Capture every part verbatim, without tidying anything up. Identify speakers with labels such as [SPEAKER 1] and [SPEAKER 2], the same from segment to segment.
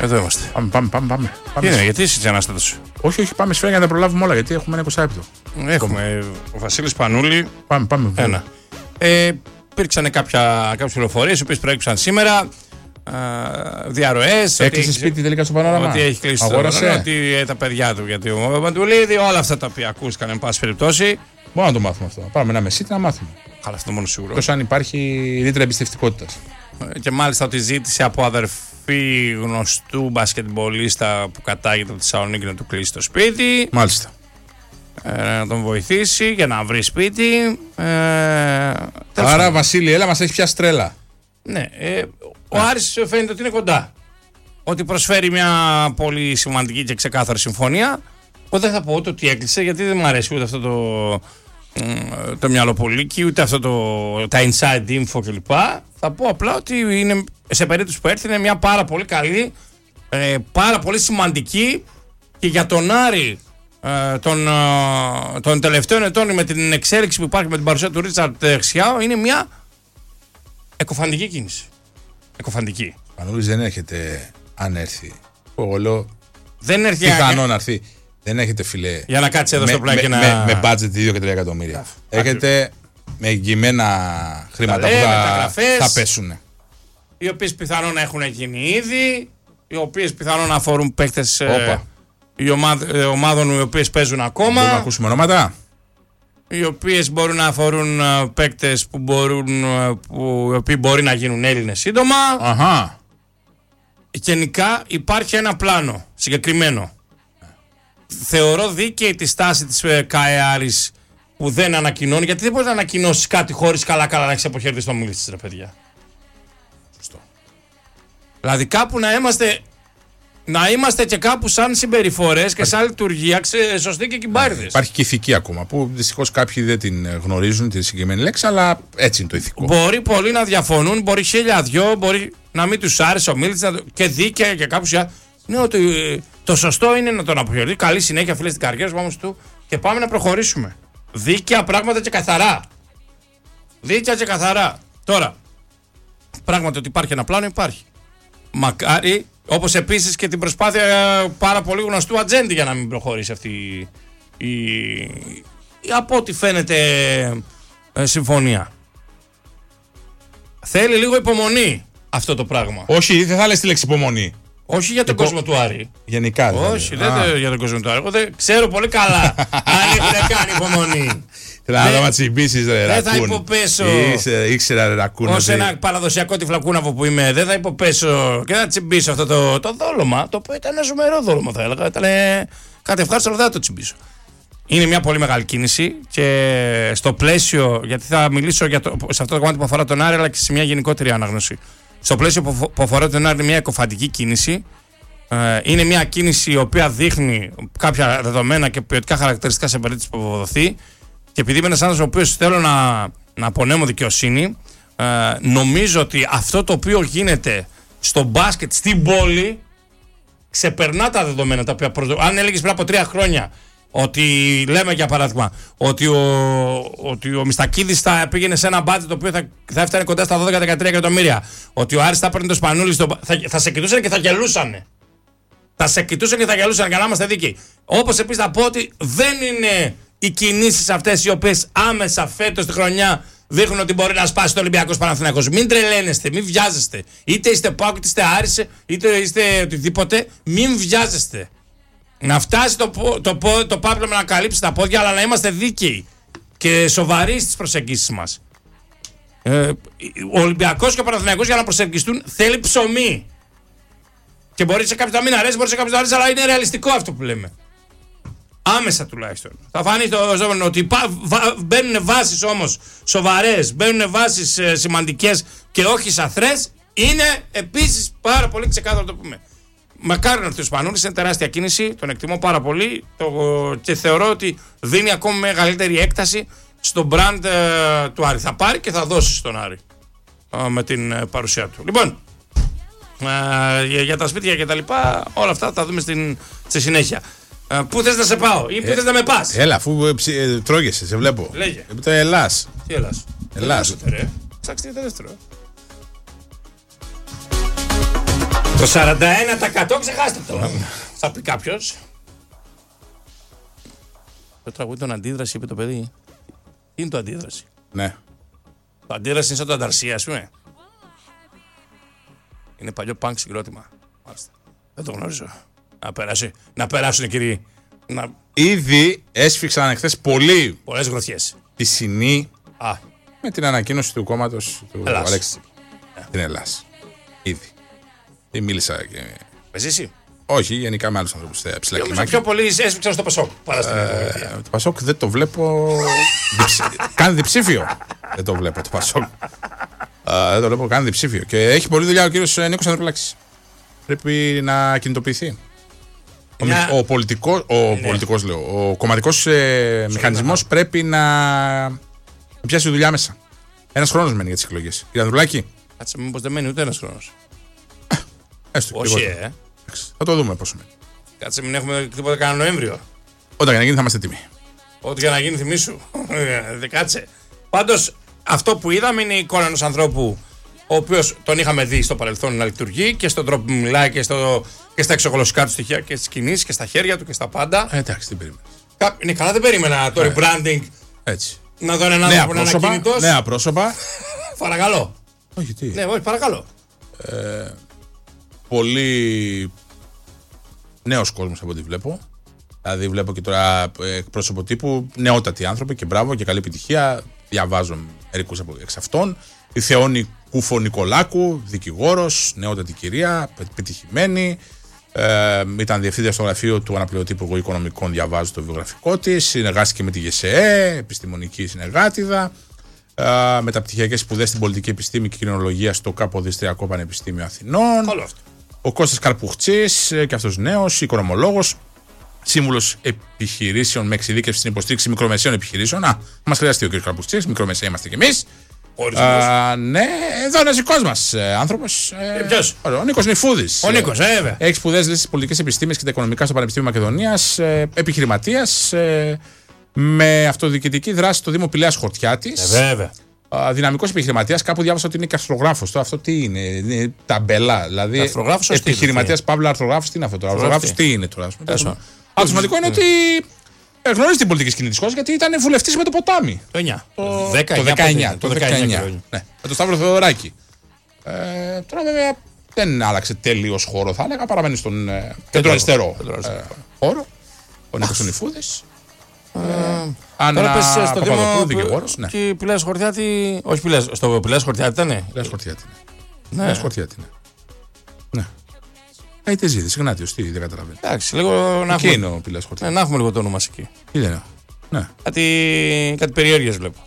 [SPEAKER 1] Εδώ είμαστε.
[SPEAKER 2] Πάμε, πάμε, πάμε. πάμε.
[SPEAKER 1] Τι είναι, γιατί είσαι ανάστατος?
[SPEAKER 2] Όχι, όχι, πάμε σφαίρα για να τα προλάβουμε όλα, γιατί έχουμε ένα είκοσι λεπτό.
[SPEAKER 1] Έχουμε ο Βασίλης Πανούλη.
[SPEAKER 2] Πάμε, πάμε.
[SPEAKER 1] Ένα. Ε, υπήρξαν κάποιες πληροφορίες οι οποίες προέκυψαν σήμερα. Διαρροές.
[SPEAKER 2] Έκλεισε σπίτι τελικά στο Πανόραμα.
[SPEAKER 1] Ότι έχει κλείσει το Πανόραμα. Ότι ε, τα παιδιά του γιατί ο Μαντουλίδη, όλα αυτά τα οποία ακούστηκαν, εν πάση περιπτώσει.
[SPEAKER 2] Μπορούμε να το μάθουμε αυτό. Πάμε ένα μεσίτη να μάθουμε.
[SPEAKER 1] Καλά, αυτό μόνο σίγουρο.
[SPEAKER 2] Εκτός αν υπάρχει ρήτρα εμπιστευτικότητας.
[SPEAKER 1] Και μάλιστα ότι ζήτησε από αδερφή γνωστού μπασκετμπολίστα που κατάγεται από τη Θεσσαλονίκη να του κλείσει το σπίτι.
[SPEAKER 2] Μάλιστα.
[SPEAKER 1] Ε, να τον βοηθήσει για να βρει σπίτι. Ε,
[SPEAKER 2] Άρα, Βασίλη, έλα, μας έχει πιάσει τρέλα.
[SPEAKER 1] Ναι. Ε, ο Άρης φαίνεται ότι είναι κοντά. Ότι προσφέρει μια πολύ σημαντική και ξεκάθαρη συμφωνία. Εγώ δεν θα πω ούτε ότι έκλεισε, γιατί δεν μου αρέσει ούτε αυτό το, το μυαλοπολίκι, ούτε αυτό το, τα inside info κλπ. Θα πω απλά ότι είναι, σε περίπτωση που έρθει είναι μια πάρα πολύ καλή, ε, πάρα πολύ σημαντική και για τον Άρη ε, των, ε, των τελευταίων ετών με την εξέλιξη που υπάρχει με την παρουσία του Ρίτσαρντ Χσιάο είναι μια εκοφαντική κίνηση. Εκοφαντική.
[SPEAKER 2] Πανούλης δεν έρχεται αν έρθει. Εγώ λέω
[SPEAKER 1] δεν έρχεται
[SPEAKER 2] πιθανό να έρθει. Δεν έχετε, φιλέ,
[SPEAKER 1] για να κάτσει εδώ στο πλάι και να...
[SPEAKER 2] Με, με budget δύο και τρία εκατομμύρια. Έχετε με εγγυημένα χρήματα που θα, θα πέσουν.
[SPEAKER 1] Οι οποίες πιθανόν να έχουν γίνει ήδη, οι οποίες πιθανόν να αφορούν παίκτες ε, οι ομάδ, ε, ομάδων οι οποίες παίζουν ακόμα.
[SPEAKER 2] Μπορούμε να ακούσουμε ονόματα.
[SPEAKER 1] Οι οποίες μπορούν να αφορούν ε, παίκτες που, μπορούν, ε, που οι οποίοι μπορεί να γίνουν Έλληνες σύντομα.
[SPEAKER 2] Αχα.
[SPEAKER 1] Γενικά υπάρχει ένα πλάνο συγκεκριμένο. Θεωρώ δίκαιη τη στάση της ΚΑΕ Άρης που δεν ανακοινώνει, γιατί δεν μπορεί να ανακοινώσει κάτι χωρίς καλά-καλά να έχει αποχαιρετήσει το μιλήσει, ρε παιδιά. Σωστό. Δηλαδή κάπου να είμαστε, να είμαστε και κάπου σαν συμπεριφορές και σαν λειτουργία σωστοί και κυμπάριδες.
[SPEAKER 2] Υπάρχει και ηθική ακόμα που δυστυχώς κάποιοι δεν την γνωρίζουν τη συγκεκριμένη λέξη, αλλά έτσι είναι το ηθικό.
[SPEAKER 1] Μπορεί πολλοί να διαφωνούν, μπορεί χίλια δυο, μπορεί να μην τους άρεσε ο Μίλτης και δίκαια και κάπου σιά. Ναι, ότι το σωστό είναι να τον αποχαιρετήσει. Καλή συνέχεια, φίλε, στην καριέρα σου, πάμε του και πάμε να προχωρήσουμε. Δίκαια πράγματα και καθαρά. Δίκαια και καθαρά. Τώρα, πράγματι ότι υπάρχει ένα πλάνο, υπάρχει. Μακάρι, όπως επίσης και την προσπάθεια πάρα πολύ γνωστού ατζέντη για να μην προχωρήσει αυτή η, η από ό,τι φαίνεται ε, συμφωνία. Θέλει λίγο υπομονή αυτό το πράγμα.
[SPEAKER 2] Όχι, δεν θα λες τη λέξη υπομονή.
[SPEAKER 1] Όχι για τον Υπο... κόσμο του Άρη.
[SPEAKER 2] Γενικά δηλαδή.
[SPEAKER 1] Όχι, δεν ah. για τον κόσμο του Άρη. Εγώ δεν ξέρω πολύ καλά αν έχουν κάνει υπομονή.
[SPEAKER 2] Θέλω να δω να τσιμπήσεις ρε ρακούν.
[SPEAKER 1] Δεν θα υποπέσω.
[SPEAKER 2] Ήξερα ρε ρακούν.
[SPEAKER 1] Ως ένα παραδοσιακό τυφλακούναβο που είμαι, δεν θα υποπέσω και θα τσιμπήσω αυτό το, το δόλωμα. Το οποίο ήταν ένα ζουμερό δόλωμα, θα έλεγα. Ήταν κάτι ευχάριστο, αλλά δεν θα το τσιμπήσω. Είναι μια πολύ μεγάλη κίνηση και στο πλαίσιο, γιατί θα μιλήσω για το, σε αυτό το κομμάτι που αφορά τον Άρη, αλλά και σε μια γενικότερη ανάγνωση. Στο πλαίσιο που αφορά τον Άρη, είναι μια εκοφαντική κίνηση. Ε, είναι μια κίνηση η οποία δείχνει κάποια δεδομένα και ποιοτικά χαρακτηριστικά σε περίπτωση που αποδοθεί. Και επειδή είμαι ένας άνθρωπος ο οποίος θέλω να, να απονέμω δικαιοσύνη, ε, νομίζω ότι αυτό το οποίο γίνεται στο μπάσκετ στην πόλη ξεπερνά τα δεδομένα τα οποία προ... Αν έλεγες πριν από τρία χρόνια ότι λέμε για παράδειγμα ότι ο, ότι ο Μιστακίδης θα πήγαινε σε ένα μπάτι το οποίο θα, θα έφτανε κοντά στα δώδεκα με δεκατρία εκατομμύρια, ότι ο Άρης θα παίρνει το Σπανούλη στο, θα, θα σε κοιτούσαν και θα γελούσανε. Θα σε κοιτούσαν και θα γελούσαν για να είμαστε δίκαιοι. Όπως επίσης θα πω ότι δεν είναι οι κινήσεις αυτές οι οποίες άμεσα φέτος τη χρονιά δείχνουν ότι μπορεί να σπάσει το Ολυμπιακός Παναθηναϊκός. Μην τρελαίνεστε, μην βιάζεστε. Είτε είστε ΠΑΟΚ, είτε είστε Άρης, είτε είστε οτιδήποτε, μην βιάζεστε. Να φτάσει το, το, το, το πάπλωμα να καλύψει τα πόδια, αλλά να είμαστε δίκαιοι και σοβαροί στις προσεγγίσεις μας. Ε, ο Ολυμπιακός και ο Παναθηναϊκός για να προσεγγιστούν θέλει ψωμί. Και μπορεί σε κάποιους να μην αρέσει, μπορεί σε κάποιους να αρέσει, αλλά είναι ρεαλιστικό αυτό που λέμε. Άμεσα τουλάχιστον. Θα φανεί το ζώμενο ότι μπαίνουν βάσεις όμως σοβαρές, μπαίνουν βάσεις ε, σημαντικές και όχι σαθρές. Είναι επίσης πάρα πολύ ξεκάθαρο το πούμε. Μακάρι να έρθει ο Σπανούλης, είναι τεράστια κίνηση, τον εκτιμώ πάρα πολύ το, και θεωρώ ότι δίνει ακόμη μεγαλύτερη έκταση στο brand ε, του Άρη. Θα πάρει και θα δώσει στον Άρη ε, με την ε, παρουσία του. Λοιπόν, ε, για, για τα σπίτια και τα λοιπά, όλα αυτά θα τα δούμε στην, στη συνέχεια. Ε, πού θες να σε πάω ή πού ε, θες να με πας?
[SPEAKER 2] Έλα, αφού ε, τρώγεσαι, σε βλέπω.
[SPEAKER 1] Λέγε.
[SPEAKER 2] Ε, Ελλάς.
[SPEAKER 1] Τι Ελλάς?
[SPEAKER 2] Ελλάς.
[SPEAKER 1] Ψάξτε για το δεύτερο. Το σαράντα ένα τοις εκατό ξεχάστε το. Θα πει κάποιος. Το τραγούδι των αντίδραση είπε το παιδί. Τι είναι το αντίδραση?
[SPEAKER 2] Ναι.
[SPEAKER 1] Το αντίδραση είναι σαν το ανταρσία, ας πούμε. Είναι παλιό πανκ συγκρότημα. Μάλιστα. Δεν το γνωρίζω. Να περάσει. Να περάσουν, κύριοι. Να...
[SPEAKER 2] Ήδη έσφιξαν εχθές πολύ.
[SPEAKER 1] Πολλές γροθιές.
[SPEAKER 2] Πισινή.
[SPEAKER 1] Α.
[SPEAKER 2] Με την ανακοίνωση του κόμματος του
[SPEAKER 1] Ελλάς.
[SPEAKER 2] Αλέξη. Yeah. Την Ελλάς. Ήδη. Δεν μίλησα και.
[SPEAKER 1] Με ζήσει.
[SPEAKER 2] Όχι, γενικά με άλλους ανθρώπους. Ψηλά κλιμάκια.
[SPEAKER 1] Πιο πολύ έσφιξαν στο Πασόκ. Παρά στην
[SPEAKER 2] ε, το Πασόκ δεν το βλέπω. διψ... Κάνει διψήφιο. Δεν το βλέπω το Πασόκ. Uh, δεν το βλέπω, κάνει διψήφιο. Και έχει πολλή δουλειά ο κύριος Νίκος Ανδρουλάκης. Πρέπει να κινητοποιηθεί. Μια... Ο, πολιτικό, ο, ναι. πολιτικός, λέω, ο κομματικός ε, μηχανισμός πρέπει να πιάσει δουλειά μέσα. Ένας χρόνος μένει για τις εκλογές. Κύριε Ανδρουλάκη.
[SPEAKER 1] Κάτσε, μήπως δεν μένει ούτε ένας χρόνος.
[SPEAKER 2] Έστω.
[SPEAKER 1] Όχι, ε.
[SPEAKER 2] Θα το δούμε πόσο μένει.
[SPEAKER 1] Κάτσε, μην έχουμε τίποτα κανένα Νοέμβριο.
[SPEAKER 2] Όταν για να γίνει θα είμαστε έτοιμοι.
[SPEAKER 1] Ό,τι για να γίνει, θυμίσου. Δεν κάτσε. Πάντως, αυτό που είδαμε είναι η εικόνα ενός ανθρώπου, ο οποίος τον είχαμε δει στο παρελθόν να λειτουργεί και στον τρόπο που μιλάει και, στο, και στα εξωγλωσσικά του στοιχεία και στις κινήσεις και στα χέρια του και στα πάντα.
[SPEAKER 2] Ε, εντάξει, τι περίμενες.
[SPEAKER 1] Κα... Είναι καλά, δεν περίμενα το rebranding.
[SPEAKER 2] Έτσι.
[SPEAKER 1] Να δω έναν άνθρωπο να είναι ακίνητος.
[SPEAKER 2] Νέα πρόσωπα.
[SPEAKER 1] Παρακαλώ.
[SPEAKER 2] Όχι, τι.
[SPEAKER 1] Ναι, όχι, παρακαλώ.
[SPEAKER 2] Ε, πολύ νέος κόσμος από ό,τι βλέπω. Δηλαδή, βλέπω και τώρα εκπρόσωπο τύπου νεότατοι άνθρωποι και μπράβο και καλή επιτυχία. Διαβάζω μερικούς από εξ αυτών. Η Θεόνη Κούφο Νικολάκου, δικηγόρος, νεότατη κυρία, πετυχημένη. Ε, ήταν διευθύντρια στο γραφείο του Αναπληρωτή Υπουργού Οικονομικών, διαβάζω το βιογραφικό της. Συνεργάστηκε με τη ΓΕΣΕΕ, επιστημονική συνεργάτηδα. Ε, μεταπτυχιακές σπουδές στην πολιτική επιστήμη και κοινωνιολογία στο Καποδιστριακό Πανεπιστήμιο Αθηνών.
[SPEAKER 1] Όλο αυτό.
[SPEAKER 2] Ο Κώστας Καρπουχτσής, και αυτός νέος, οικονομολόγος. Σύμβουλος επιχειρήσεων με εξειδίκευση στην υποστήριξη μικρομεσαίων επιχειρήσεων. Α, μας χρειαστεί ο κ. Καρπουχτσής, μικρομεσαίοι είμαστε κι εμείς. Α, ναι, εδώ είναι ένας δικός μας ε, άνθρωπος.
[SPEAKER 1] Ε, Ποιος?
[SPEAKER 2] Ο Νίκος Νιφούδης.
[SPEAKER 1] Ο Νίκος, ε, βέβαια.
[SPEAKER 2] Έχει σπουδές στις πολιτικές επιστήμες και τα οικονομικά στο Πανεπιστήμιο Μακεδονίας. Ε, επιχειρηματίας. Ε, με αυτοδιοικητική δράση στο Δήμο Πηλαίας Χορτιάτης.
[SPEAKER 1] Ε, βέβαια.
[SPEAKER 2] Δυναμικός επιχειρηματίας. Κάπου διάβασα ότι είναι και αρθρογράφος. Τώρα αυτό τι είναι, είναι ταμπελά. Δηλαδή, επιχειρηματίας Παύλα αρθρογράφος, τι είναι αυτό τώρα. Αρθρογράφος τι είναι τώρα. Το σημαντικό είναι ότι γνωρίζει την πολιτική σκηνή της χώρας γιατί ήταν βουλευτής με το ποτάμι.
[SPEAKER 1] Το εννιά.
[SPEAKER 2] Το δεκαεννιά. Το δεκαεννιά. Ναι, με τον Σταύρο Θεοδωράκη. Ε, τώρα βέβαια δεν άλλαξε τελείως χώρο, θα έλεγα. Παραμένει στον κεντροαριστερό χώρο. Ο Νίκος Νιφούδης.
[SPEAKER 1] Τώρα πες στο Δήμο
[SPEAKER 2] δικηγόρος.
[SPEAKER 1] Και Πηλαίας Χορτιάτη. Όχι Πηλαίας, στο Πηλαίας Χορτιάτη ήτανε.
[SPEAKER 2] Πηλαίας Χορτιάτη. Πηλαίας Χορτιάτη. Ναι. Έχει τη ζήτηση, Γνάτιος, τι δεν καταλαβαίνει.
[SPEAKER 1] Εντάξει, λίγο να
[SPEAKER 2] έχουμε. Εκεί είναι ο Πηλαίας Χορτιάτη.
[SPEAKER 1] Να έχουμε λίγο το όνομα εκεί.
[SPEAKER 2] Τι λένε. Ναι.
[SPEAKER 1] Κάτι, κάτι περιέργειες βλέπω.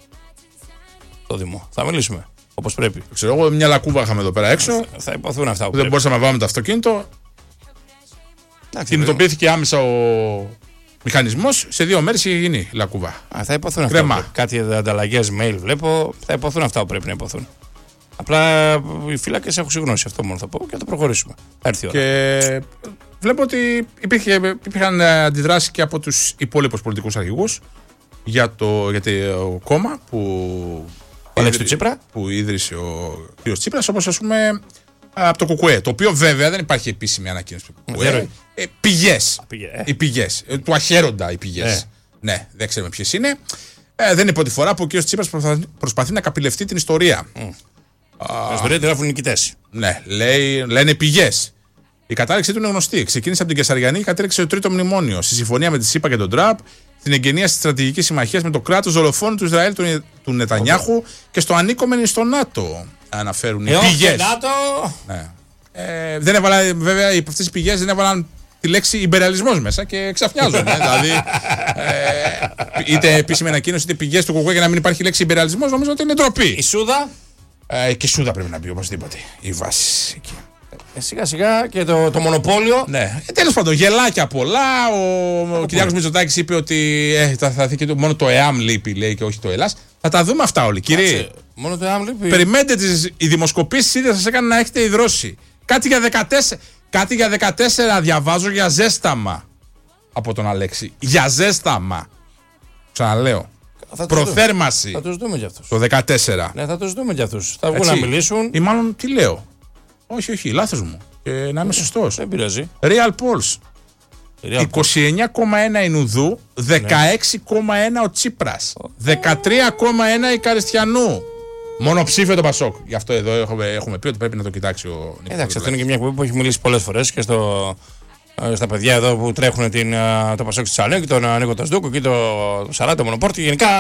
[SPEAKER 1] Το Δήμο. Θα μιλήσουμε όπως πρέπει.
[SPEAKER 2] Ξέρω εγώ, μια λακκούβα είχαμε εδώ πέρα έξω.
[SPEAKER 1] Θα υποθούν αυτά που
[SPEAKER 2] δεν μπορούσαμε να βάλουμε το αυτοκίνητο. Κινητοποιήθηκε άμεσα ο μηχανισμός. Σε δύο μέρες είχε γίνει λακκούβα.
[SPEAKER 1] Α, θα υποθούν αυτά. Που κάτι ανταλλαγές mail βλέπω. Θα υποθούν αυτά που πρέπει να υποθούν. Απλά οι φύλακες έχουν συγγνώση, αυτό μόνο θα πω και θα το προχωρήσουμε. Έρθει η ώρα. Και
[SPEAKER 2] βλέπω ότι υπήρχε, υπήρχαν αντιδράσεις και από τους υπόλοιπους πολιτικούς αρχηγούς για το, για το κόμμα που,
[SPEAKER 1] ίδρυ, Τσίπρα.
[SPEAKER 2] που ίδρυσε ο κ. Τσίπρας, όπως ας πούμε από το ΚΚΕ. Το οποίο βέβαια δεν υπάρχει επίσημη ανακοίνωση του ΚΚΕ. Ε, πηγές.
[SPEAKER 1] Ε.
[SPEAKER 2] Οι πηγές. Ε, του αχαίροντα οι πηγές. Ε. Ναι, δεν ξέρουμε ποιες είναι. Ε, δεν είναι πρώτη φορά που ο κ. Τσίπρας προσπαθεί να καπηλευτεί την ιστορία. Mm.
[SPEAKER 1] Στην ιστορία τη γράφουν νικητές.
[SPEAKER 2] Ναι, λέει, λένε πηγές. Η κατάληξή του είναι γνωστή. Ξεκίνησε από την Κεσαριανή και κατέληξε το τρίτο μνημόνιο. Στη συμφωνία με τη ΣΥΠΑ και τον Τραμπ, στην εγγενία τη στρατηγική συμμαχία με το κράτος δολοφόνου του Ισραήλ του, του Νετανιάχου okay. και στο ανήκομενο στο ΝΑΤΟ. Αναφέρουν οι πηγές. Ναι. Ε, δεν έβαλα, βέβαια, από αυτές οι πηγές δεν έβαλαν τη λέξη υπεραλισμός μέσα και ξαφνιάζουν. δηλαδή, ε, είτε επίσημη ανακοίνωση είτε πηγές του ΚΚΕ για να μην υπάρχει λέξη υπεραλισμός, νομίζω ότι είναι ντροπή.
[SPEAKER 1] Η Σούδα.
[SPEAKER 2] Ε, και η Σούδα πρέπει να μπει οπωσδήποτε. Η βάση εκεί.
[SPEAKER 1] Ε, σιγά σιγά και το, το μονοπόλιο.
[SPEAKER 2] Ναι. Ε, τέλος πάντων, γελάκια πολλά. Ο, ο Κυριάκος Μητσοτάκης είπε ότι ε, θα, θα θα, μόνο το ΕΑΜ λείπει, λέει, και όχι το ΕΛΑΣ. Θα τα δούμε αυτά όλοι, κύριε.
[SPEAKER 1] Μόνο το ΕΑΜ λείπει.
[SPEAKER 2] Περιμένετε τις, οι δημοσκοπήσεις ήδη σας έκαναν να έχετε ιδρώσει. Κάτι για δεκατέσσερα, κάτι για δεκατέσσερα διαβάζω για ζέσταμα από τον Αλέξη. Για ζέσταμα. Ξαναλέω.
[SPEAKER 1] Θα
[SPEAKER 2] προθέρμαση.
[SPEAKER 1] Θα τους δούμε για αυτούς.
[SPEAKER 2] Το δεκατέσσερα.
[SPEAKER 1] Ναι, θα τους δούμε για αυτούς. Θα βγουν να μιλήσουν.
[SPEAKER 2] Ή μάλλον τι λέω. Όχι, όχι, λάθος μου. Και να είμαι σωστός.
[SPEAKER 1] Δεν πειράζει.
[SPEAKER 2] Real Polls.
[SPEAKER 1] Real
[SPEAKER 2] είκοσι εννιά κόμμα ένα η Νουδού, δεκαέξι κόμμα ένα ο Τσίπρας, δεκατρία κόμμα ένα η Καριστιανού. Μονοψήφιο το Πασόκ. Γι' αυτό εδώ έχουμε, έχουμε πει ότι πρέπει να το κοιτάξει ο Νίκος.
[SPEAKER 1] Εντάξει, αυτό είναι και μια εκπομπή που έχει μιλήσει πολλές φορές και στο, στα παιδιά εδώ που τρέχουν την, το Πασόκ στη Θεσσαλονίκη, τον Νίκο Τασδούκο και το Σαρά, το Μονοπόρτι. Γενικά.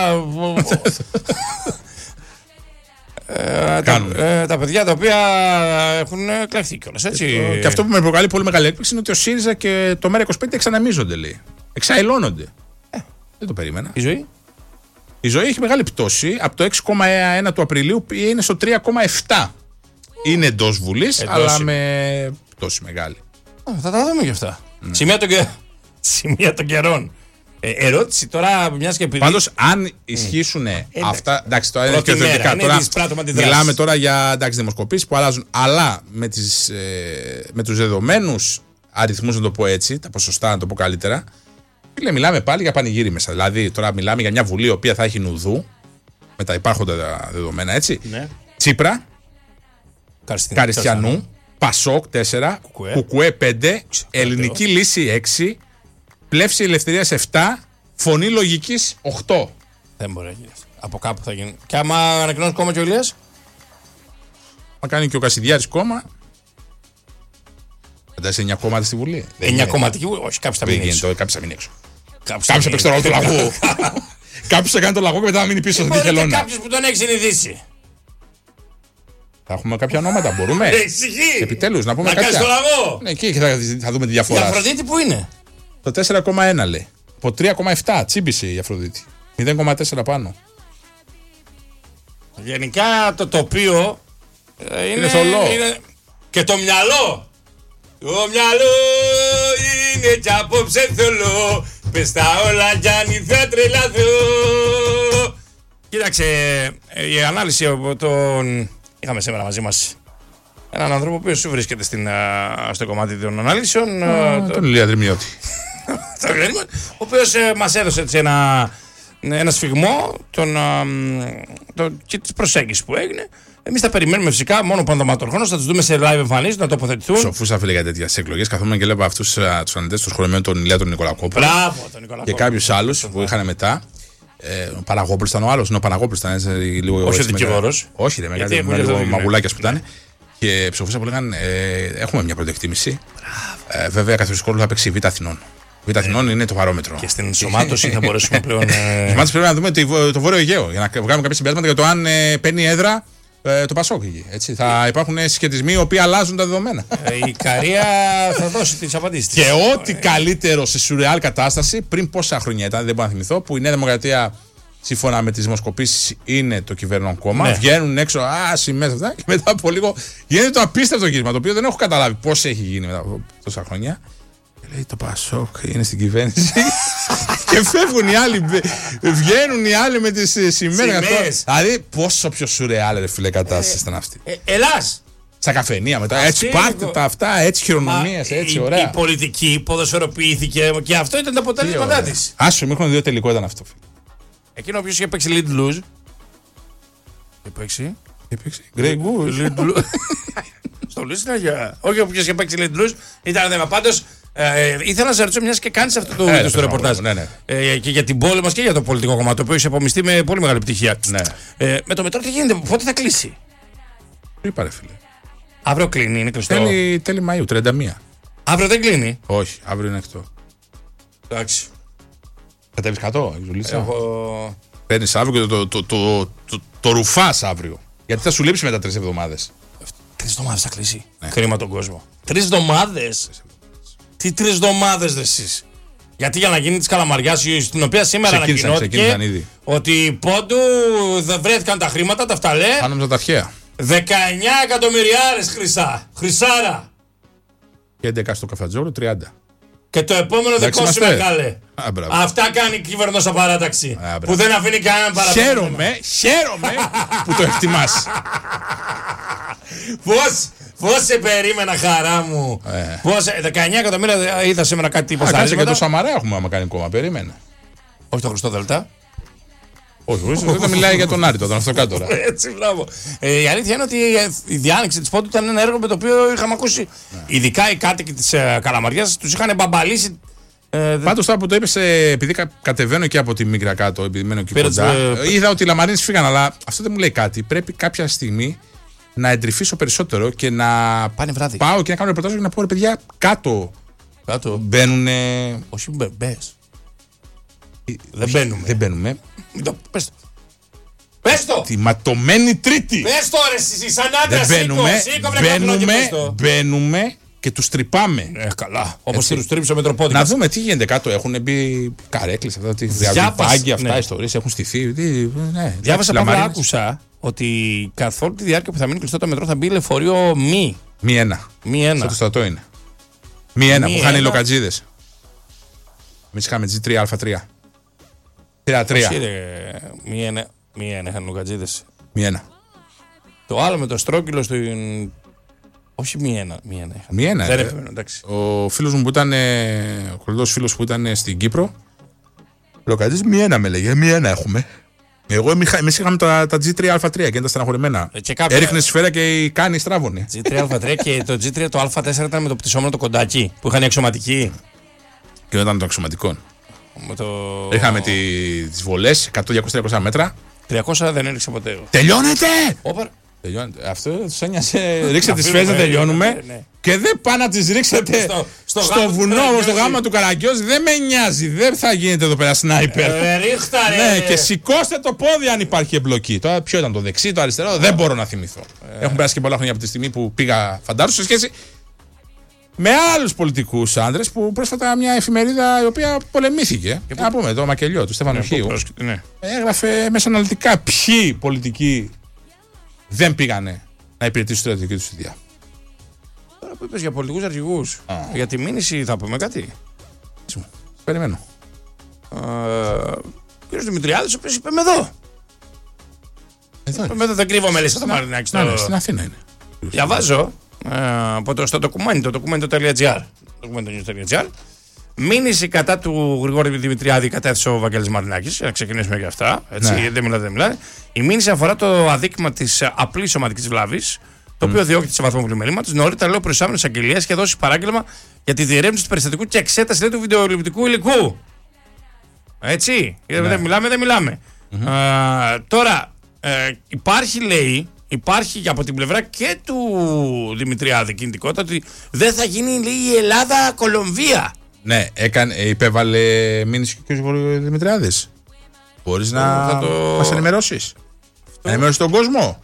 [SPEAKER 1] Ε, τα, ε, τα παιδιά τα οποία έχουν κλαφθεί κιόλας, έτσι.
[SPEAKER 2] Και αυτό που με προκαλεί πολύ μεγάλη έκπληξη είναι ότι ο ΣΥΡΙΖΑ και το ΜΕΡΑ είκοσι πέντε εξαναμίζονται, λέει. Εξαϊλώνονται. Ε, δεν το περίμενα.
[SPEAKER 1] Η ζωή.
[SPEAKER 2] Η ζωή έχει μεγάλη πτώση. Από το έξι κόμμα ένα του Απριλίου είναι στο τρία κόμμα επτά. Είναι εντός Βουλής, αλλά είναι. Με πτώση μεγάλη.
[SPEAKER 1] Α, θα τα δούμε κι αυτά. Mm. Σημεία, των και... Σημεία των καιρών. Ε, ερώτηση τώρα, μιας και επειδή.
[SPEAKER 2] Πάντως, αν ισχύσουν mm. αυτά. Εντάξει, τώρα είναι και
[SPEAKER 1] θετικά.
[SPEAKER 2] Τώρα μιλάμε τώρα για δημοσκοπήσεις που αλλάζουν. Αλλά με, τις, ε, με τους δεδομένους αριθμούς, να το πω έτσι, τα ποσοστά, να το πω καλύτερα. Φίλε, μιλάμε πάλι για πανηγύρι μέσα. Δηλαδή, τώρα μιλάμε για μια Βουλή η οποία θα έχει Νουδού. Με τα υπάρχοντα δεδομένα, έτσι. Ναι. Τσίπρα. Καριστιανού. Πασόκ τέσσερα. Κουκουέ, Κουκουέ πέντε. Ελληνική Λύση έξι. Πλεύση Ελευθερίας επτά. Φωνή Λογικής οκτώ.
[SPEAKER 1] Δεν μπορεί να γίνει. Από κάπου θα γίνει. Και άμα ανακοινώσει κόμμα και ο Ηλίας.
[SPEAKER 2] Μα κάνει και ο Κασιδιάρης κόμμα. Φαντάζεσαι εννιά κόμματα στη Βουλή.
[SPEAKER 1] εννιά κομματική Βουλή. Όχι, κάποιος θα μείνει έξω.
[SPEAKER 2] Κάποιος θα μείνει έξω. Κάποιος θα παίξει το ρόλο του λαγού. Κάποιος θα κάνει το λαγό και μετά θα μείνει πίσω.
[SPEAKER 1] Κάποιος που τον έχει συνηθίσει.
[SPEAKER 2] Θα έχουμε κάποια ονόματα, μπορούμε. Επιτέλους, να πούμε
[SPEAKER 1] να
[SPEAKER 2] κάποια.
[SPEAKER 1] Να κάνεις το λαγό.
[SPEAKER 2] Ναι, εκεί θα, θα δούμε τη διαφορά.
[SPEAKER 1] Η Αφροδίτη που είναι.
[SPEAKER 2] Το τέσσερα κόμμα ένα λέει. Από τρία κόμμα επτά τσίμπησε η Αφροδίτη. μηδέν κόμμα τέσσερα πάνω.
[SPEAKER 1] Γενικά το τοπίο είναι,
[SPEAKER 2] είναι θολό.
[SPEAKER 1] Είναι... Και το μυαλό. Το μυαλό είναι κι απόψε θολό. Πες τα όλα Γιάννη θα τρελαθώ. Κοίταξε, η ανάλυση από τον... Είχαμε σήμερα μαζί μας έναν άνθρωπο ο οποίος βρίσκεται στην, στο κομμάτι των ανάλυσεων.
[SPEAKER 2] Oh, τον Ηλία Δρυμιώτη.
[SPEAKER 1] Ο οποίος μας έδωσε έτσι, ένα, ένα σφιγμό τον, τον, και της προσέγγισης που έγινε. Εμείς θα περιμένουμε φυσικά μόνο παντοματορχόνος, θα τους δούμε σε live εμφανίσεις, να τοποθετηθούν.
[SPEAKER 2] Σοφούσα φίλε για τέτοιες εκλογές. Καθόμουν και βλέπω αυτούς τους αναλυτές του σχολεμένου, τον Ηλία τον Νικολακόπουλο.
[SPEAKER 1] Μπράβο, τον Νικολακόπουλο.
[SPEAKER 2] Και κάποιους άλλους που είχαν μετά. Ε, ο Παναγόπουλος ήταν ο άλλος. Είναι ο Παναγόπουλος ήταν λίγο.
[SPEAKER 1] Όχι ο δικηγόρος.
[SPEAKER 2] Όχι, ρε, με λίγο μαγουλάκια που ήταν. Και ψοφούσα που λέγανε ε, έχουμε μια πρώτη εκτίμηση. Ε, βέβαια, καθοριστικό θα παίξει Β' Αθηνών. Β' Αθηνών ε, είναι το παρόμετρο.
[SPEAKER 1] Και στην ενσωμάτωση θα μπορέσουμε πλέον.
[SPEAKER 2] Στην ενσωμάτωση πρέπει να δούμε το, το Βόρειο Αιγαίο για να βγάλουμε κάποια συμπεράσματα για το αν ε, παίρνει έδρα ε, το Πασόκ. Έτσι. Θα υπάρχουν συσχετισμοί οι οποίοι αλλάζουν τα δεδομένα.
[SPEAKER 1] Ε, η Καρία θα δώσει τις απαντήσεις.
[SPEAKER 2] Και ό,τι καλύτερο σε σουρεάλ κατάσταση πριν πόσα χρόνια ήταν, δεν μπορώ να θυμηθώ, που η Νέα Δημοκρατία. Σύμφωνα με τις δημοσκοπήσεις είναι το κυβέρνον κόμμα. Ναι. Βγαίνουν έξω, α, σημαίες αυτά. Και μετά από λίγο γίνεται το απίστευτο γύρισμα. Το οποίο δεν έχω καταλάβει πώς έχει γίνει μετά από τόσα χρόνια. Και λέει το Πασόκ είναι στην κυβέρνηση. Και φεύγουν οι άλλοι. Βγαίνουν οι άλλοι με τις σημαίες. Δηλαδή πόσο πιο σουρεάλ, ρε φίλε, κατάσταση ήταν αυτή.
[SPEAKER 1] Ε, Ελλάς!
[SPEAKER 2] Στα καφενεία μετά. Έτσι πάρτε τα αυτά, έτσι χειρονομίες, έτσι ωραία.
[SPEAKER 1] Η πολιτική ποδοσφαιροποιήθηκε και αυτό ήταν το αποτέλεσμα τη.
[SPEAKER 2] Άσο, μήχρονο δύο τελικό ήταν αυτό.
[SPEAKER 1] Εκείνο ο οποίος είχε παίξει lead lose. Είχε παίξει.
[SPEAKER 2] Είχε παίξει. Grey Goose.
[SPEAKER 1] Στο Λύσινα για. Όχι, ο οποίος είχε παίξει lead lose. Ήταν θέμα. Πάντως ε, ήθελα να σε ρωτήσω, μιας και κάνεις αυτό το, ε, το ρεπορτάζ. Ναι, ναι. Ε, και για την πόλη μας και για το πολιτικό κομμάτι, το οποίο είχε απομειστεί με πολύ μεγάλη επιτυχία. Ναι. Ε, με το μετρό τι γίνεται, πότε θα κλείσει.
[SPEAKER 2] Τι είπα, ρε φίλε.
[SPEAKER 1] Αύριο κλείνει, είναι κλειστό.
[SPEAKER 2] Τέλη, τέλη Μαΐου, τριάντα μία.
[SPEAKER 1] Αύριο δεν κλείνει.
[SPEAKER 2] Όχι, αύριο είναι ανοιχτό.
[SPEAKER 1] Εντάξει.
[SPEAKER 2] Κατέβεις κάτω, Ζουλίτσα.
[SPEAKER 1] Έχω...
[SPEAKER 2] Παίρνεις αύριο και το, το, το, το, το, το ρουφάς αύριο. Γιατί θα σου λείψει μετά τρεις εβδομάδες.
[SPEAKER 1] Τρεις εβδομάδες θα κλείσει. Ναι. Κρίμα τον κόσμο. Τρεις εβδομάδες. Τι τρεις εβδομάδες δε εσείς. Γιατί για να γίνει της Καλαμαριάς, στην οποία σήμερα ανακοινώθηκε ότι πόντου δεν βρέθηκαν τα χρήματα, τα φταλέ.
[SPEAKER 2] Πάνω με τα αρχαία.
[SPEAKER 1] δεκαεννιά εκατομμυριάρες χρυσά. Χρυσάρα.
[SPEAKER 2] Και έντεκα στο Καφατζόλου, τριάντα.
[SPEAKER 1] Και το επόμενο δικό σου μεγάλε. Α, αυτά κάνει η κυβερνός απαράταξη. Α, που δεν αφήνει κανέναν παραπάνω.
[SPEAKER 2] Χαίρομαι, χαίρομαι που το εκτιμάς.
[SPEAKER 1] Πώς, πώς σε περίμενα, χαρά μου. Ε. Πώς, δεκαεννιά εκατομμύρια είδα σήμερα κάτι υποσταρίσματα.
[SPEAKER 2] Και το Σαμαρά έχουμε άμα κάνει κόμμα, περίμενε.
[SPEAKER 1] Όχι το Χριστό Δελτά.
[SPEAKER 2] Όχι, δεν θα μιλάει για τον Άρη, τον αυτοκάτορα.
[SPEAKER 1] Έτσι, μπράβο. Ε, η αλήθεια είναι ότι η διάνοιξη τη Πόντου ήταν ένα έργο με το οποίο είχαμε ακούσει. Ναι. Ειδικά οι κάτοικοι τη uh, Καλαμαριάς του είχαν μπαμπαλίσει. Ε,
[SPEAKER 2] Πάντως τώρα που το είπες, επειδή κατεβαίνω και από τη Μίκρα κάτω, επειδή μένω εκεί κοντά, ε, είδα ότι οι Λαμαρίνες φύγαν, αλλά αυτό δεν μου λέει κάτι. Πρέπει κάποια στιγμή να εντρυφήσω περισσότερο και να
[SPEAKER 1] πάνε βράδυ.
[SPEAKER 2] Πάω και να κάνω ρεπορτάζ και να πω ρε παιδιά, κάτω.
[SPEAKER 1] Κάτω.
[SPEAKER 2] Μπαίνουνε.
[SPEAKER 1] Όχι, μπες. Δεν μπαίνουμε.
[SPEAKER 2] Δεν μπαίνουμε.
[SPEAKER 1] Πες το. Πες το.
[SPEAKER 2] Τη ματωμένη Τρίτη.
[SPEAKER 1] Πες το ρε εσύ, σαν άντρας.
[SPEAKER 2] Δεν μπαίνουμε. Μπαίνουμε, μπαίνουμε και τους τρυπάμε.
[SPEAKER 1] Ε, καλά. Όπως τους τρίψω με τροπόδι.
[SPEAKER 2] Να δούμε τι γίνεται κάτω. Έχουν μπει καρέκλες, αυτά, τι διαβάγκια, αυτά, ναι. Ιστορίες έχουν στηθεί. Ναι,
[SPEAKER 1] διάβασα πάντα, άκουσα ότι καθ' όλη τη διάρκεια που θα μείνει κλειστό το μετρό θα μπει λεωφορείο μη.
[SPEAKER 2] Μη ένα.
[SPEAKER 1] Μη ένα.
[SPEAKER 2] Στο στρατό είναι. Μη ένα που είχαν οι λοκατζίδες. Εμείς είχαμε τζι τρία α τρία. τρία τρία.
[SPEAKER 1] Μη ένα. Μη ένα είχαν λοκατζίδες.
[SPEAKER 2] Μη ένα.
[SPEAKER 1] Το άλλο με το στρόκυλο στην. Όχι μη ένα. Μη ένα,
[SPEAKER 2] μη ένα
[SPEAKER 1] δεν
[SPEAKER 2] ε,
[SPEAKER 1] έπαιρνε, εντάξει.
[SPEAKER 2] Ο φίλος μου που ήταν. Ο κολλητός φίλος που ήταν στην Κύπρο. Λοκατζίδες μη ένα με λέγε. Μη ένα έχουμε. Εγώ εμείς είχαμε τα, τα τζι τρία α τρία και ήταν τα στεναχωρημένα.
[SPEAKER 1] Ε, κάποια...
[SPEAKER 2] Έριχνε σφαίρα και η κάνη στράβωνε.
[SPEAKER 1] τζι τρία α τρία και το τζι τρία το α τέσσερα ήταν με το πτυσσόμενο το κοντάκι που είχαν εξωματική.
[SPEAKER 2] Και δεν ήταν των εξωματικών.
[SPEAKER 1] Το...
[SPEAKER 2] Είχαμε τι, τις βολές εκατό διακόσια τριακόσια μέτρα.
[SPEAKER 1] τριακόσια δεν έριξε ποτέ.
[SPEAKER 2] Τελειώνεται!
[SPEAKER 1] Όπα.
[SPEAKER 2] Τελειώνεται. Αυτό τους ένοιασε. Ρίξτε τις σφαίρες να τελειώνουμε. Ναι. Και δεν πάνε να τις ρίξετε στο, στο, στο βουνό, στο γάμα του Καραγκιόζη. Δεν με νοιάζει. Δεν θα γίνεται εδώ πέρα σνάιπερ.
[SPEAKER 1] Ε, ρίχτα, ρε.
[SPEAKER 2] Ναι, και σηκώστε το πόδι αν υπάρχει εμπλοκή. Τώρα ποιο ήταν το δεξί, το αριστερό, δεν μπορώ να θυμηθώ. Ε. Έχουν περάσει και πολλά χρόνια από τη στιγμή που πήγα φαντάρου σε σχέση με άλλους πολιτικούς άντρες που πρόσφατα μια εφημερίδα η οποία πολεμήθηκε. Και να πούμε το Μακελιό του Στέφανου Χίου.
[SPEAKER 1] Ναι.
[SPEAKER 2] Έγραφε μέσα αναλυτικά ποιοι πολιτικοί δεν πήγανε να υπηρετήσουν τη στρατιωτική του θητεία.
[SPEAKER 1] Τώρα που είπες για πολιτικούς αρχηγούς, για τη μήνυση θα πούμε κάτι.
[SPEAKER 2] Περιμένω.
[SPEAKER 1] Ο κ. Δημητριάδης, ο οποίος είπε με εδώ. Εδώ, είπε, εδώ δεν κρύβομαι, λέει στο Μαρινάκη.
[SPEAKER 2] Ναι, στην Αθήνα είναι.
[SPEAKER 1] Διαβάζω από το, στο ντοκουμέντο, το ντοκουμέντο.gr. Μήνυση κατά του Γρηγόρη Δημητριάδη κατέθεσε ο Βαγγέλης Μαρινάκης. Για να ξεκινήσουμε για αυτά. Έτσι, ναι. Δεν μιλάτε, δεν μιλάτε. Η μήνυση αφορά το αδίκημα της απλής σωματικής βλάβης, το οποίο mm. διώκεται σε βαθμό πλημελήματος. Νωρίτερα, λέει, ο προϊστάμενος αγγελίας και δώσει παράγγελμα για τη διερεύνηση του περιστατικού και εξέταση, λέει, του βιντεοληπτικού υλικού. Έτσι. Ναι. Δεν μιλάμε, δεν μιλάμε. Mm-hmm. Α, τώρα, ε, υπάρχει, λέει, υπάρχει από την πλευρά και του Δημητριάδη κινητικότητα ότι δεν θα γίνει, λέει, η Ελλάδα-Κολομβία.
[SPEAKER 2] Ναι, έκανε, υπέβαλε μήνυση και ο κ. Δημητριάδης. Μπορείς να το... μας ενημερώσεις. Να ενημερώσεις τον κόσμο.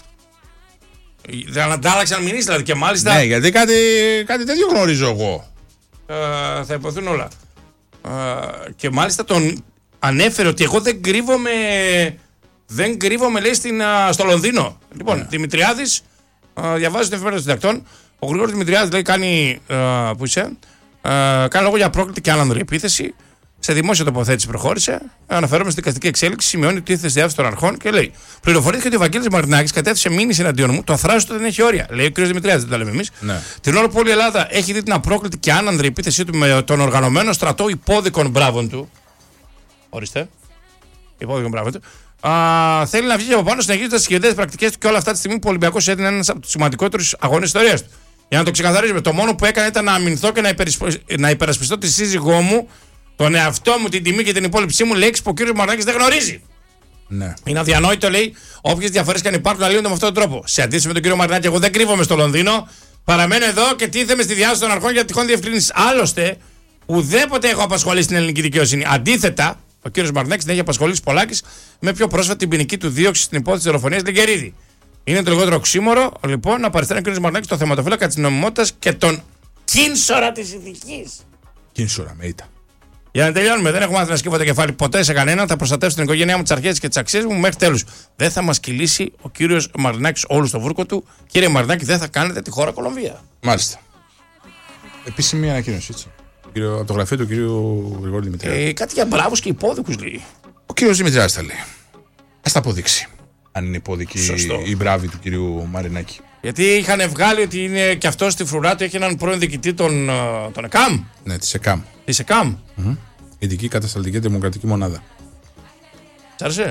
[SPEAKER 1] Δεν αντάλλαξαν μηνύσεις, δηλαδή, και μάλιστα.
[SPEAKER 2] Ναι, γιατί κάτι, κάτι τέτοιο γνωρίζω εγώ.
[SPEAKER 1] Ε, θα υποθούν όλα. Ε, και μάλιστα τον ανέφερε ότι εγώ δεν κρύβομαι. Δεν κρύβομαι, λέει, στην, στο Λονδίνο. Λοιπόν, yeah. Δημητριάδης, διαβάζει την εφημερίδα των συντακτών. Ο Γρηγόρης Δημητριάδης, λέει, κάνει. Α, πού είσαι, α, κάνει λόγο για πρόκλητη και άνανδρη επίθεση. Σε δημόσια τοποθέτηση προχώρησε. Αναφέρομαι στην δικαστική εξέλιξη. Σημειώνει ότι ήρθε στη διάθεση των αρχών και λέει: πληροφορήθηκε ότι ο Βαγγέλης Μαρινάκης κατέθεσε μήνυση εναντίον μου. Το αθράσιτο δεν έχει όρια. Λέει ο κ. Δημητριάδης, δεν τα λέμε εμείς. Ναι. Την ώρα που όλη η Ελλάδα έχει δει την απρόκλητη και άνανδρη επίθεσή του με τον οργανωμένο στρατό υπόδικων μπράβων του. Ορίστε. Υπόδικων μπράβων του. Α, θέλει να βγει από πάνω συνεχίζοντας τις χειρότερες πρακτικές του και όλα αυτά τη στιγμή που ο Ολυμπιακός έδινε ένας από τους σημαντικότερους αγώνες της ιστορίας του. Για να το ξεκαθαρίσουμε, το μόνο που έκανε ήταν να αμυνθώ και να, υπερασπιστώ, να υπερασπιστώ τη σύζυγό μου, τον εαυτό μου, την τιμή και την υπόλοιψή μου, λέξη που ο κ. Μαρινάκης δεν γνωρίζει.
[SPEAKER 2] Ναι.
[SPEAKER 1] Είναι αδιανόητο, λέει, όποιες διαφορές και αν υπάρχουν να λύνονται με αυτόν τον τρόπο. Σε αντίθεση με τον κ. Μαρινάκη, εγώ δεν κρύβομαι στο Λονδίνο, παραμένω εδώ και τίθεμαι στη διάθεση των αρχών για τυχόν διευκρίνηση. Άλλωστε, ουδέποτε έχω απασχολήσει την ελληνική δικαιοσύνη. Αντίθετα, ο κ. Μαρινάκης την έχει απασχολήσει πολλάκις με πιο πρόσφατη την ποινική του δίωξη στην υπόθεση δολοφονίας Λιγκερίδη. Είναι το λιγότερο οξύμορο, λοιπόν, να παριστάνει ο κ. Μαρινάκης το θεματοφύλακα της νομιμότητας και τον κίνσορα της ηθικής.
[SPEAKER 2] Κίνσορα, με ήττα.
[SPEAKER 1] Για να τελειώνουμε, δεν έχω μάθει να σκύβω το κεφάλι ποτέ σε κανέναν. Θα προστατεύσω την οικογένειά μου, τις αρχές και τις αξίες μου μέχρι τέλους. Δεν θα μας κυλήσει ο κύριος Μαρινάκης όλου στο βούρκο του. Κύριε Μαρινάκη, δεν θα κάνετε τη χώρα Κολομβία.
[SPEAKER 2] Μάλιστα. Επίσημη ανακοίνωση, έτσι. Από το γραφείο του κύριου Γρηγόρη Δημητριάδη.
[SPEAKER 1] Ε, κάτι για μπράβους και υπόδικους λέει.
[SPEAKER 2] Ο κύριος Δημητριάδης τα λέει. Ας τα αποδείξει. Αν είναι υπόδικη η μπράβη του κύριου Μαρινάκη.
[SPEAKER 1] Γιατί είχαν βγάλει ότι είναι και αυτό στη φρουρά του έχει έναν πρώην διοικητή των, των ΕΚΑΜ.
[SPEAKER 2] Ναι, της ΕΚΑΜ.
[SPEAKER 1] Της ΕΚΑΜ.
[SPEAKER 2] Mm-hmm. Ειδική Κατασταλτική Δημοκρατική Μονάδα.
[SPEAKER 1] Σ' άρεσε?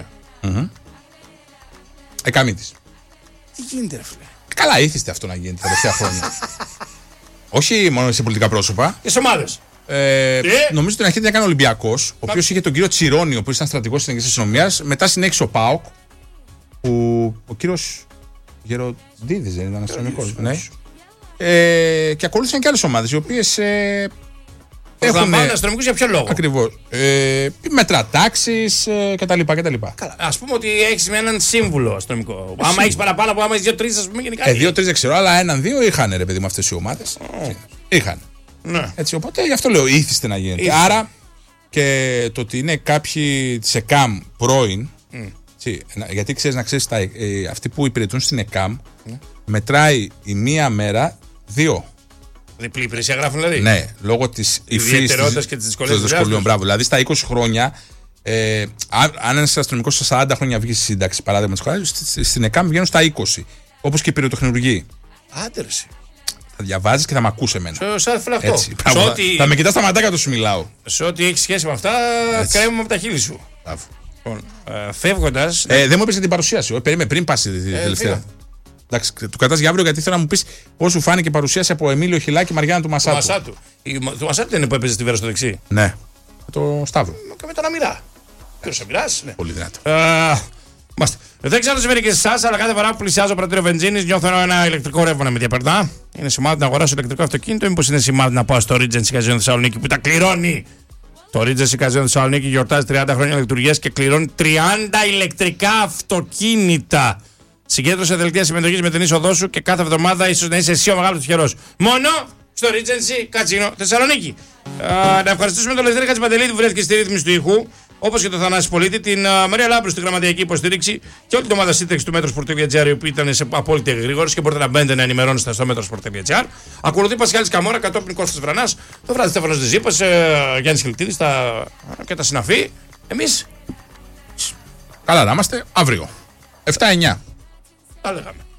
[SPEAKER 2] Mm-hmm. Εκαμίτης.
[SPEAKER 1] Τι γίνεται, ρε φίλε.
[SPEAKER 2] Καλά, ήθιστε αυτό να γίνει τα τελευταία χρόνια. Όχι μόνο σε πολιτικά πρόσωπα.
[SPEAKER 1] Και σε ομάδες.
[SPEAKER 2] Ε, νομίζω ότι την αρχή την έκανε ο Ολυμπιακός, ο οποίος είχε τον κύριο Τσιρόνι, ο οποίος ήταν στρατηγός της Εθνικής Αστυνομίας. Μετά συνέχισε ο ΠΑΟΚ, που ο κύριος Γεροντίδης δεν ήταν αστυνομικός. Ναι. Ε, και ακολούθησαν και άλλες ομάδες, οι οποίες. Ε,
[SPEAKER 1] έχουν αστυνομικούς για ποιο λόγο.
[SPEAKER 2] Ακριβώς. Ε, μετρατάξεις ε, κτλ. κτλ.
[SPEAKER 1] Ας πούμε ότι έχεις με έναν σύμβουλο αστυνομικό. Άμα έχεις παραπάνω από άμα έχεις δύο-τρεις, ας πούμε, γενικά.
[SPEAKER 2] Ε, δύο-τρεις δεν ξέρω, αλλά έναν-δύο είχαν ρε παιδί με αυτές οι ομάδες. Oh. Είχαν.
[SPEAKER 1] Ναι.
[SPEAKER 2] Έτσι, οπότε γι' αυτό λέω ήθιστε να γίνεται. Ήθιστε. Άρα και το ότι είναι κάποιοι της ΕΚΑΜ πρώην. Mm. Έτσι, γιατί ξέρεις να ξέρεις, τα, ε, αυτοί που υπηρετούν στην ΕΚΑΜ mm. μετράει η μία μέρα δύο.
[SPEAKER 1] Διπλή υπηρεσία γράφουν δηλαδή.
[SPEAKER 2] Ναι, λόγω της
[SPEAKER 1] ιδιαιτερότητας και της δυσκολίας.
[SPEAKER 2] Μπράβο. Δηλαδή στα είκοσι χρόνια, ε, αν ένας αστυνομικός στα σαράντα χρόνια βγει στη σύνταξη, παράδειγμα της χώρας, στην ΕΚΑΜ βγαίνουν στα είκοσι. Όπως και οι πυροτεχνουργοί.
[SPEAKER 1] Άντερση.
[SPEAKER 2] Θα διαβάζεις και θα μ' ακούς εμένα.
[SPEAKER 1] Σε αυτό. Έτσι,
[SPEAKER 2] θα, ότι... θα με κοιτάς στα ματάκια του σου μιλάω.
[SPEAKER 1] Σε ό,τι έχει σχέση με αυτά, κρέμουμε από τα χείλη σου. Λοιπόν, ε, φεύγοντας.
[SPEAKER 2] Ε, δεν μου είπες την παρουσίαση. Περίμενε πριν πας τη τελευταία. Εντάξει, του κρατάς για αύριο γιατί θέλω να μου πεις πώς σου φάνηκε η παρουσίαση από Εμίλιο Χιλάκη Μαριάννα του Μασάτου.
[SPEAKER 1] Του Μασάτου. Η, του Μασάτου δεν είναι που έπαιζε στη Βέρα στο δεξί.
[SPEAKER 2] Ναι. Με το Σταύρο.
[SPEAKER 1] Και με τον Αμυρά. Ποιος Αμυράς, ναι.
[SPEAKER 2] Πολύ δυνατό.
[SPEAKER 1] Uh, δεν ξέρω τι συμβαίνει και σε εσάς, αλλά κάθε φορά που πλησιάζω πρατήριο βενζίνης νιώθω ένα ηλεκτρικό ρεύμα να με διαπερνά. Είναι σημάδι να αγοράσω ηλεκτρικό αυτοκίνητο, ή μήπως είναι σημάδι να πάω στο Regency Καζίνο Θεσσαλονίκη που τα κληρώνει. Το Regency Καζίνο Θεσσαλονίκη γιορτάζει τριάντα χρόνια λειτουργίας και κληρώνει τριάντα ηλεκτρικά αυτοκίνητα. Συγκέντρωσε δελτία συμμετοχής με την είσοδό σου και κάθε εβδομάδα ίσως να είσαι εσύ ο μεγάλος τυχερός. Μόνο στο Regency Καζίνο Θεσσαλονίκη. Uh, να ευχαριστήσουμε τον Λευτέρη Χατζηπαντελίδη που βρέθηκε στη ρύθμιση του ήχου, όπως και τον Θανάση Πολίτη, την uh, Μαρία Λάμπρου στη γραμματιακή υποστήριξη και όλη την ομάδα σύνταξη του Metrosport.gr, που ήταν σε απόλυτη εγρήγορση και μπορείτε να μπαίνετε να ενημερώνεστε στο Metrosport.gr. Ακολουθεί Πασχάλης Καμόρα, κατόπιν Κώστας Βρανάς, το βράδυ Στέφανος Δεζίπας, uh, Γιάννης Χιλτίδης τα... και τα συναφή. Εμείς
[SPEAKER 2] καλά να είμαστε αύριο. εφτά εννιά.
[SPEAKER 1] Τα λέγαμε.